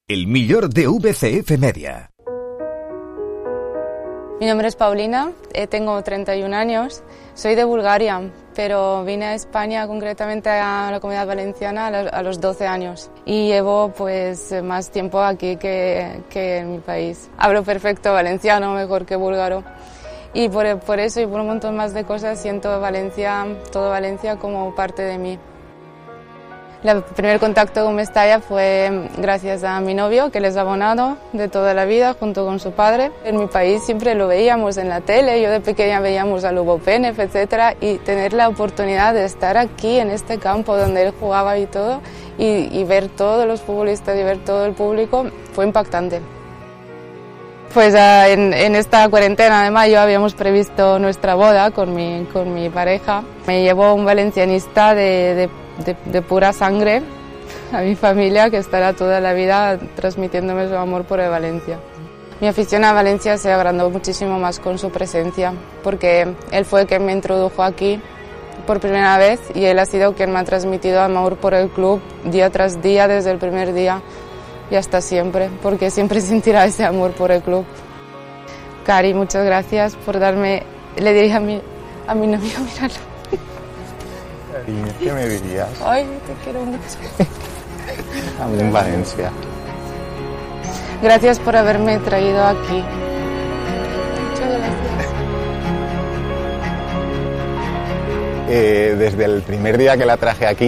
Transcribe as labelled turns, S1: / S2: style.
S1: El millor de VCF Media.
S2: Mi nombre es Paulina, tengo 31 años, soy de Bulgaria, pero vine a España, concretamente a la Comunidad Valenciana, a los 12 años y llevo pues más tiempo aquí que en mi país. Hablo perfecto valenciano, mejor que búlgaro, y por eso y por un montón más de cosas siento Valencia, todo Valencia como parte de mí. El primer contacto con Mestalla fue gracias a mi novio, que él es abonado de toda la vida, junto con su padre. En mi país siempre lo veíamos en la tele, yo de pequeña veíamos a Lugo Pénez, etc. Y tener la oportunidad de estar aquí, en este campo donde él jugaba y todo, y ver todos los futbolistas y ver todo el público, fue impactante. Pues en esta cuarentena de mayo habíamos previsto nuestra boda con mi pareja. Me llevó un valencianista de pura sangre a mi familia, que estará toda la vida transmitiéndome su amor por el Valencia. Mi afición a Valencia se agrandó muchísimo más con su presencia, porque él fue quien me introdujo aquí por primera vez y él ha sido quien me ha transmitido amor por el club día tras día, desde el primer día y hasta siempre, porque siempre sentirá ese amor por el club. Cari, muchas gracias por darme, le diría a mi novio, míralo.
S3: ¿Qué me dirías?
S2: Ay, te quiero mucho.
S3: A mí en Valencia.
S2: Gracias por haberme traído aquí. Muchas gracias.
S3: Desde el primer día que la traje aquí,